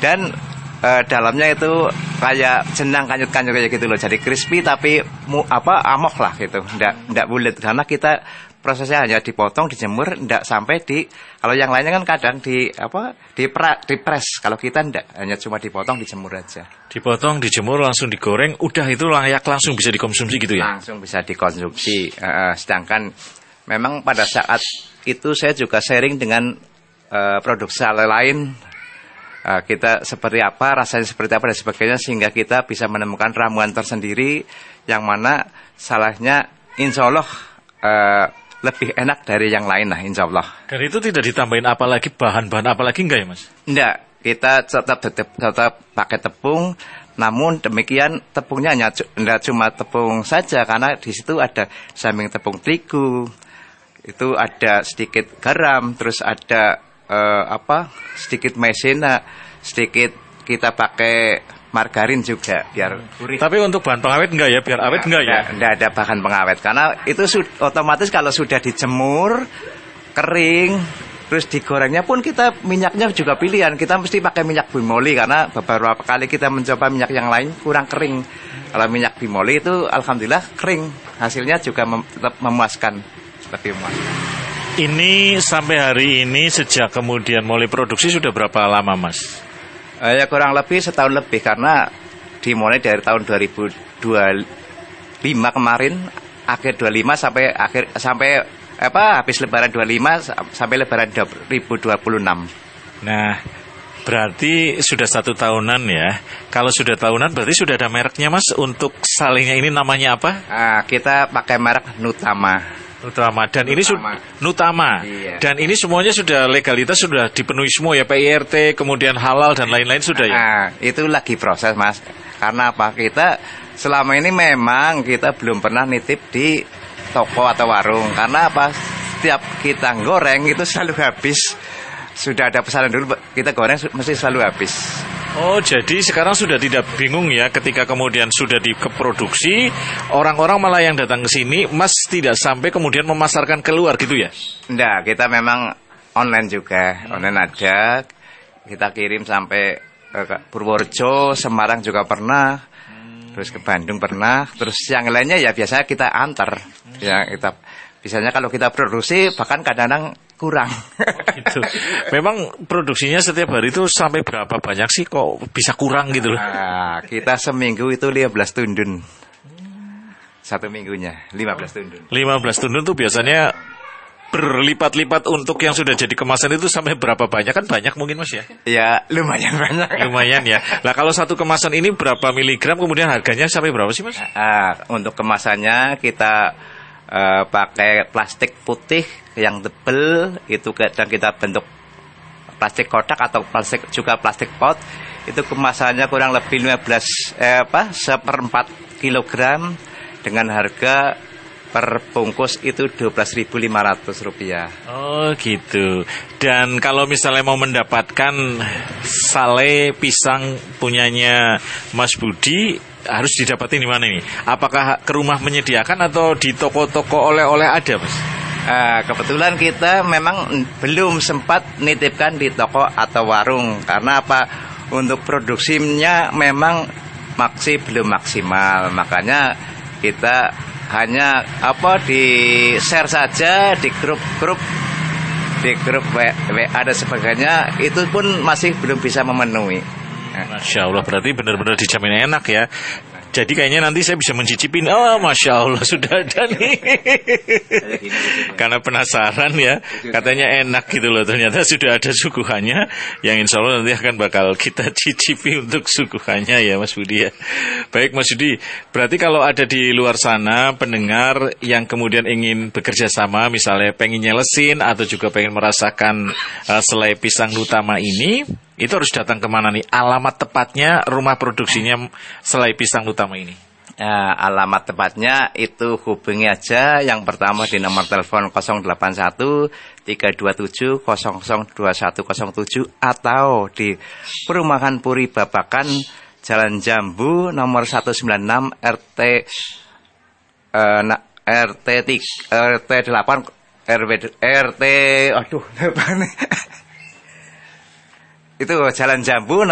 Dan dalamnya itu kayak jenang kanyut-kanyut kayak gitu loh. Jadi crispy tapi amok lah gitu. Ndak bulat karena kita prosesnya hanya dipotong, dijemur, ndak sampai kalau yang lainnya kan kadang dipres. Kalau kita ndak, hanya cuma dipotong, dijemur aja. Dipotong, dijemur, langsung digoreng, udah itu layak langsung bisa dikonsumsi gitu ya? Langsung bisa dikonsumsi. Sedangkan memang pada saat itu saya juga sharing dengan produksi lain. Kita seperti apa, rasanya seperti apa dan sebagainya, sehingga kita bisa menemukan ramuan tersendiri yang mana salahnya insya Allah lebih enak dari yang lain lah, insya Allah. Dan itu tidak ditambahin apalagi bahan-bahan apalagi enggak ya Mas? Enggak, kita tetap pakai tepung, namun demikian tepungnya enggak cuma tepung saja, karena di situ ada samping tepung terigu, itu ada sedikit garam, terus ada sedikit maizena, sedikit kita pakai margarin juga biar gurih. Tapi untuk bahan pengawet enggak ya? Biar awet enggak ya? Enggak ada bahan pengawet karena itu otomatis kalau sudah dijemur kering terus digorengnya pun kita minyaknya juga pilihan. Kita mesti pakai minyak bimoli karena beberapa kali kita mencoba minyak yang lain kurang kering. Kalau minyak bimoli itu alhamdulillah kering. Hasilnya juga tetap memuaskan, lebih memuaskan. Ini sampai hari ini sejak kemudian mulai produksi sudah berapa lama Mas? Ya kurang lebih setahun lebih karena dimulai dari tahun 2025 kemarin, akhir 25 sampai habis lebaran 25 sampai lebaran 2026. Nah, berarti sudah 1 tahunan ya. Kalau sudah tahunan berarti sudah ada mereknya Mas untuk salingnya ini namanya apa? Kita pakai merek Nutama. Dan ini Nutama. Iya. Dan ini semuanya sudah legalitas sudah dipenuhi semua ya, PIRT, kemudian halal dan lain-lain sudah ya. Itu lagi proses Mas. Karena apa? Kita selama ini memang kita belum pernah nitip di toko atau warung. Karena apa? Setiap kita goreng itu selalu habis. Sudah ada pesanan dulu, kita goreng mesti selalu habis. Oh, jadi sekarang sudah tidak bingung ya ketika kemudian sudah dikeproduksi, orang-orang malah yang datang ke sini, Mas tidak sampai kemudian memasarkan keluar gitu ya? Enggak, kita memang online juga, online ada, kita kirim sampai ke Purworejo, Semarang juga pernah, terus ke Bandung pernah, terus yang lainnya ya biasanya kita antar, ya kita biasanya kalau kita produksi bahkan kadang-kadang kurang. Gitu. Memang produksinya setiap hari itu sampai berapa banyak sih kok bisa kurang gitu loh? Kita seminggu itu 15 tundun. Satu minggunya 15 tundun. 15 tundun tuh biasanya berlipat-lipat untuk yang sudah jadi kemasan itu sampai berapa banyak? Kan banyak mungkin Mas ya? Ya lumayan banyak. Lumayan ya. Nah kalau satu kemasan ini berapa miligram kemudian harganya sampai berapa sih Mas? Untuk kemasannya kita pakai plastik putih yang tebel itu, dan kita bentuk plastik kotak atau plastik pot. Itu kemasannya kurang lebih 1/4 kilogram dengan harga per bungkus itu Rp12.500. Oh gitu. Dan kalau misalnya mau mendapatkan sale pisang punyanya Mas Budi, harus didapatin di mana ini? Apakah ke rumah menyediakan atau di toko-toko oleh-oleh ada Mas? Kebetulan kita memang belum sempat nitipkan di toko atau warung. Karena apa? Untuk produksinya memang belum maksimal. Makanya kita hanya di share saja di grup WA dan sebagainya, itu pun masih belum bisa memenuhi. Masya Allah, berarti benar-benar dijamin enak ya. Jadi kayaknya nanti saya bisa mencicipin. Oh, Masya Allah, sudah ada nih. Karena penasaran ya. Katanya enak gitu loh. Ternyata sudah ada suguhannya. Yang insya Allah nanti akan bakal kita cicipi untuk suguhannya ya Mas Budi ya. Baik Mas Budi. Berarti kalau ada di luar sana pendengar yang kemudian ingin bekerja sama, misalnya pengen nyelesin atau juga pengen merasakan selai pisang Nutama ini, itu harus datang kemana nih? Alamat tepatnya rumah produksinya selai pisang Nutama ini? Alamat tepatnya itu hubungi aja yang pertama di nomor telepon 081 327 002107 atau di Perumahan Puri Babakan, Jalan Jambu nomor 196 RT 8 RT itu Jalan Jambu